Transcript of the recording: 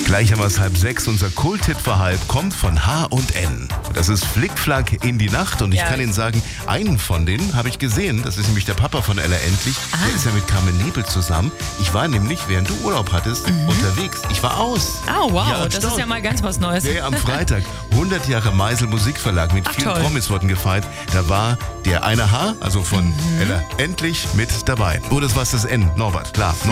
Gleich haben wir es 5:30. Unser Kult-Tipp für halb kommt von H&N. Das ist Flickflack in die Nacht. Und ich kann Ihnen sagen, einen von denen habe ich gesehen. Das ist nämlich der Papa von Ella Endlich. Der ist ja mit Carmen Nebel zusammen. Ich war nämlich, während du Urlaub hattest, unterwegs. Ich war aus. Oh, wow. Ja, das ist ja mal ganz was Neues. Ja, am Freitag. 100 Jahre Meisel Musikverlag mit vielen Promis wurden gefeiert. Da war der eine H, also von Ella Endlich, mit dabei. Oh, das war das N. Norbert, klar.